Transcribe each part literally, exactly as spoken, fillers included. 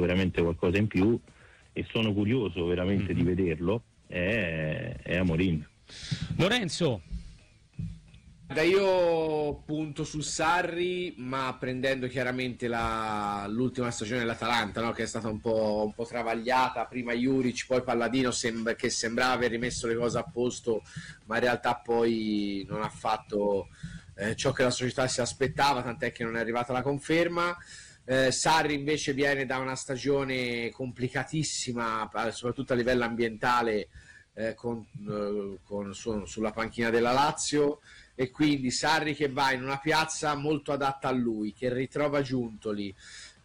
veramente qualcosa in più e sono curioso veramente mm-hmm. di vederlo, è, è Amorim. Lorenzo. Io punto su Sarri, ma prendendo chiaramente la, l'ultima stagione dell'Atalanta, no? Che è stata un po', un po' travagliata, prima Juric, poi Palladino, sem- che sembrava aver rimesso le cose a posto, ma in realtà poi non ha fatto eh, ciò che la società si aspettava, tant'è che non è arrivata la conferma. eh, Sarri invece viene da una stagione complicatissima, soprattutto a livello ambientale, eh, con, eh, con su- sulla panchina della Lazio, e quindi Sarri che va in una piazza molto adatta a lui, che ritrova Giuntoli,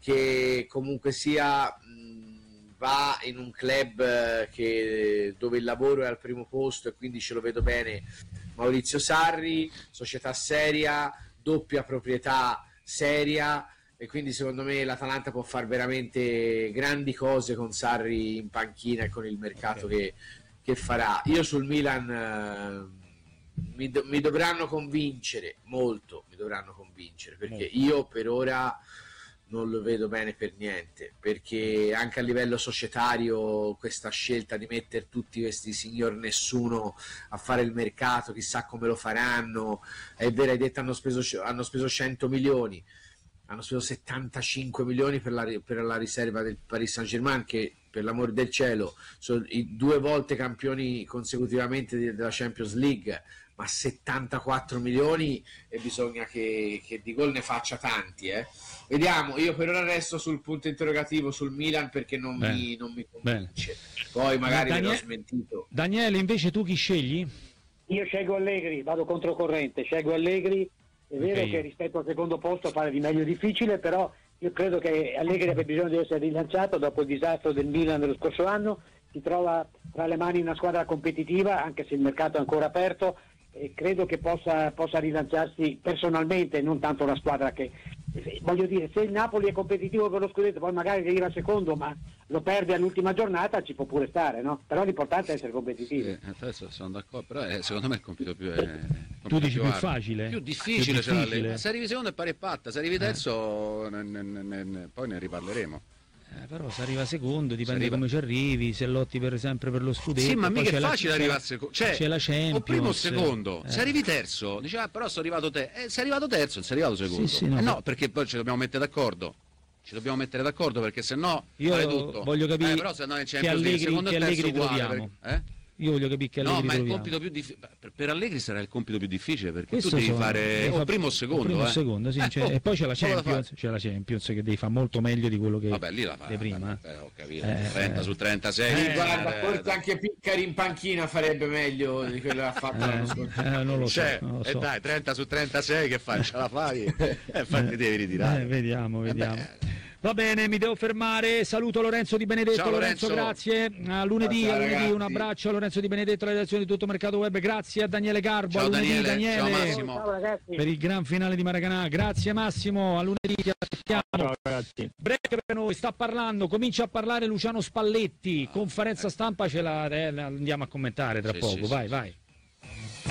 che comunque sia mh, va in un club che, dove il lavoro è al primo posto, e quindi ce lo vedo bene Maurizio Sarri, società seria, doppia proprietà seria, e quindi secondo me l'Atalanta può fare veramente grandi cose con Sarri in panchina e con il mercato okay. che, che farà. Io sul Milan eh, Mi, do, mi dovranno convincere molto, mi dovranno convincere perché io per ora non lo vedo bene per niente, perché anche a livello societario questa scelta di mettere tutti questi signor nessuno a fare il mercato, chissà come lo faranno. È vero, hai detto hanno speso, hanno speso cento milioni, hanno speso settantacinque milioni per la, per la riserva del Paris Saint-Germain, che per l'amor del cielo sono i due volte campioni consecutivamente della Champions League, ma settantaquattro milioni, e bisogna che, che di gol ne faccia tanti, eh. Vediamo, io per ora resto sul punto interrogativo sul Milan, perché non, mi, non mi convince. Poi magari Daniele, l'ho smentito. Daniele, invece tu chi scegli? Io scelgo Allegri, vado controcorrente, scelgo Allegri. È vero okay. che rispetto al secondo posto pare di meglio difficile, però io credo che Allegri abbia bisogno di essere rilanciato dopo il disastro del Milan dello scorso anno. Si trova tra le mani una squadra competitiva, anche se il mercato è ancora aperto, e credo che possa, possa rilanciarsi personalmente, non tanto la squadra che... Voglio dire, se il Napoli è competitivo per lo scudetto, poi magari arriva secondo, ma lo perde all'ultima giornata, ci può pure stare, no? Però l'importante è essere competitivi. Sì, adesso sono d'accordo, però eh, secondo me è il compito più... È, tu dici più più facile? Più difficile, più difficile. Se arrivi secondo è pari e patta, se arrivi terzo eh. ne, ne, ne, ne, poi ne riparleremo. Eh, però se arriva secondo dipende arriva... come ci arrivi, se lotti per sempre per lo scudetto. Sì, ma mica è facile la... arrivare secondo, cioè c'è la Champions, o primo o secondo, eh. se arrivi terzo dici ah però sono arrivato te, eh, sei arrivato terzo, non sei arrivato secondo. Sì, sì, no, eh, no, perché poi ci dobbiamo mettere d'accordo. Ci dobbiamo mettere d'accordo, perché se no io fare tutto. Voglio capire eh, però se no è che Allegri, secondo che e terzo Allegri uguale, troviamo. perché, eh? Io voglio capire che Allegri no, ma troviamo. il compito più difficile per, per Allegri sarà il compito più difficile, perché Questo tu devi sono, fare o fa... primo o secondo, primo eh. secondo sì, eh, cioè, oh, e poi c'è la Champions, c'è la Champions che devi fare molto meglio di quello che vabbè, lì la fa, di prima. Eh, ho capito, eh, trenta eh. su trentasei. Eh, guarda, eh, forse eh, anche Piccari in panchina farebbe meglio di quello che ha fatto l'anno scorso. Eh, non lo so, cioè, non lo so. E dai, trenta su trentasei che fai? Ce la fai? E eh, infatti devi ritirare. Eh, vediamo, vediamo. Eh Va bene, mi devo fermare. Saluto Lorenzo Di Benedetto. Ciao, Lorenzo, Lorenzo, grazie. A lunedì, ciao, a lunedì ragazzi. un abbraccio a Lorenzo Di Benedetto, la redazione di Tutto Mercato Web. Grazie a Daniele Garbo. Ciao, a lunedì, Daniele. Daniele. Ciao, Massimo. Ciao ragazzi. Per il gran finale di Maracanã. Grazie Massimo, a lunedì ti aspettiamo. Ciao ragazzi. Break per noi, sta parlando, comincia a parlare Luciano Spalletti. Conferenza stampa ce la, eh, la andiamo a commentare tra Sì, poco. sì, vai, sì. vai.